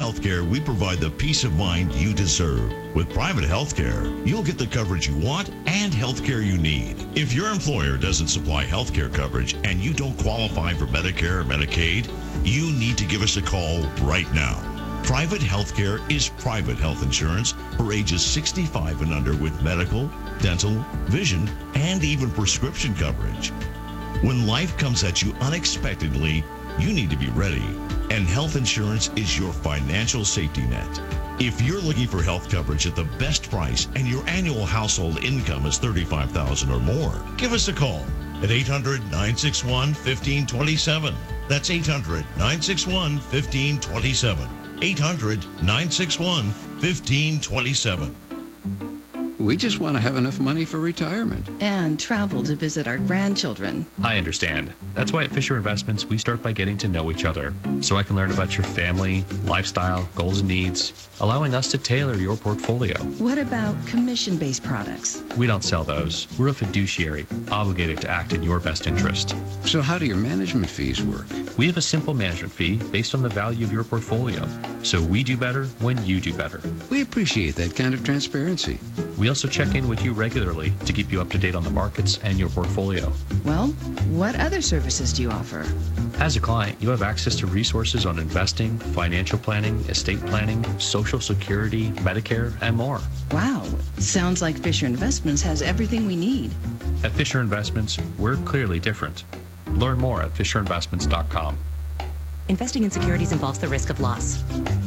Healthcare, we provide the peace of mind you deserve. With private healthcare, you'll get the coverage you want and healthcare you need. If your employer doesn't supply healthcare coverage and you don't qualify for Medicare or Medicaid, you need to give us a call right now. Private healthcare is private health insurance for ages 65 and under with medical, dental, vision, and even prescription coverage. When life comes at you unexpectedly, you need to be ready. And health insurance is your financial safety net. If you're looking for health coverage at the best price and your annual household income is $35,000 or more, give us a call at 800-961-1527. That's 800-961-1527. 800-961-1527. We just want to have enough money for retirement. And travel to visit our grandchildren. I understand. That's why at Fisher Investments, we start by getting to know each other, so I can learn about your family, lifestyle, goals and needs, allowing us to tailor your portfolio. What about commission-based products? We don't sell those. We're a fiduciary, obligated to act in your best interest. So how do your management fees work? We have a simple management fee based on the value of your portfolio, so we do better when you do better. We appreciate that kind of transparency. We also check in with you regularly to keep you up to date on the markets and your portfolio. Well, what other services do you offer? As a client, you have access to resources on investing, financial planning, estate planning, Social Security, Medicare, and more. Wow, sounds like Fisher Investments has everything we need. At Fisher Investments, we're clearly different. Learn more at FisherInvestments.com. Investing in securities involves the risk of loss.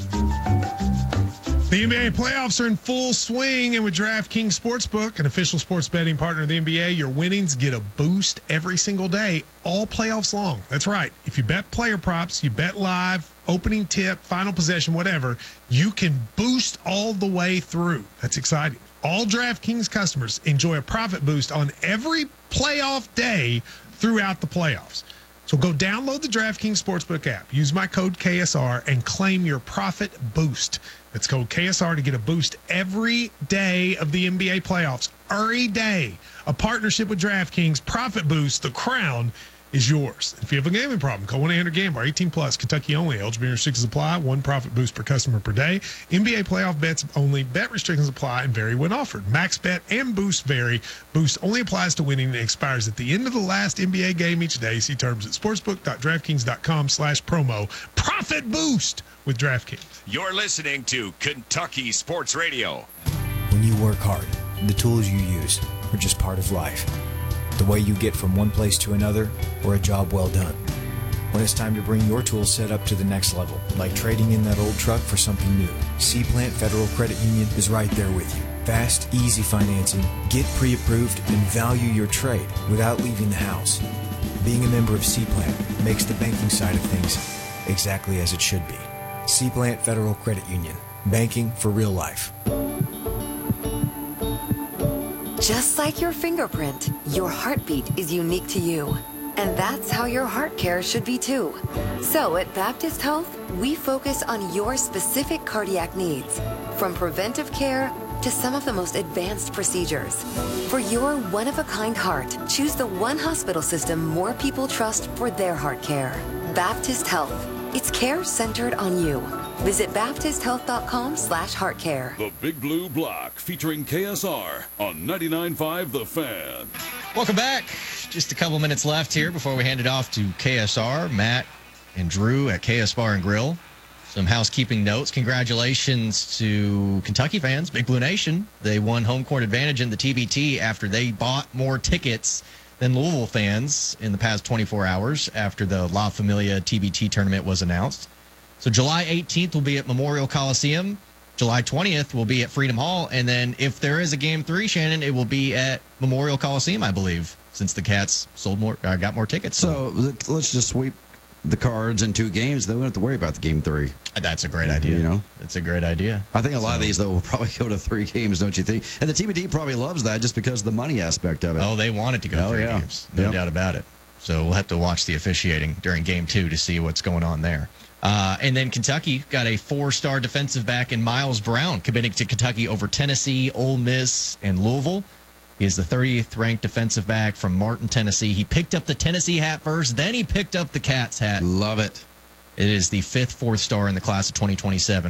The NBA playoffs are in full swing, and with DraftKings Sportsbook, an official sports betting partner of the NBA, your winnings get a boost every single day, all playoffs long. That's right. If you bet player props, you bet live, opening tip, final possession, whatever, you can boost all the way through. That's exciting. All DraftKings customers enjoy a profit boost on every playoff day throughout the playoffs. So go download the DraftKings Sportsbook app, use my code KSR, and claim your profit boost. That's code KSR to get a boost every day of the NBA playoffs. Every day. A partnership with DraftKings. Profit boost. The crown is yours. If you have a gambling problem, call 1-800-GAMBLER. 18+, Kentucky only. Eligibility restrictions apply. One profit boost per customer per day. NBA playoff bets only. Bet restrictions apply and vary when offered. Max bet and boost vary. Boost only applies to winning and expires at the end of the last NBA game each day. See terms at sportsbook.draftkings.com/promo. Profit boost with DraftKings. You're listening to Kentucky Sports Radio. When you work hard, the tools you use are just part of life. The way you get from one place to another, or a job well done. When it's time to bring your tool set up to the next level, like trading in that old truck for something new, Seaplant Federal Credit Union is right there with you. Fast, easy financing, get pre-approved, and value your trade without leaving the house. Being a member of Seaplant makes the banking side of things exactly as it should be. Seaplant Federal Credit Union. Banking for real life. Just like your fingerprint, your heartbeat is unique to you. And that's how your heart care should be too. So at Baptist Health, we focus on your specific cardiac needs, from preventive care to some of the most advanced procedures. For your one-of-a-kind heart, choose the one hospital system more people trust for their heart care. Baptist Health. It's care centered on you. Visit BaptistHealth.com/heartcare. The Big Blue Block featuring KSR on 99.5 The Fan. Welcome back. Just a couple minutes left here before we hand it off to KSR, Matt and Drew at KS Bar and Grill. Some housekeeping notes. Congratulations to Kentucky fans, Big Blue Nation. They won home court advantage in the TBT after they bought more tickets than Louisville fans in the past 24 hours after the La Familia TBT tournament was announced. So July 18th will be at Memorial Coliseum. July 20th will be at Freedom Hall. And then if there is a Game 3, Shannon, it will be at Memorial Coliseum, I believe, since the Cats got more tickets. So let's just sweep the cards in 2 games. Then we don't have to worry about the Game 3. That's a great idea. You know? It's a great idea. I think a lot of these, though, will probably go to 3 games, don't you think? And the TBT probably loves that just because of the money aspect of it. Oh, they want it to go 3 games. No doubt about it. So we'll have to watch the officiating during Game 2 to see what's going on there. And then Kentucky got a 4-star defensive back in Miles Brown committing to Kentucky over Tennessee, Ole Miss, and Louisville. He is the 30th ranked defensive back from Martin, Tennessee. He picked up the Tennessee hat first, then he picked up the Cats hat. Love it. It is the 5th 4-star in the class of 2027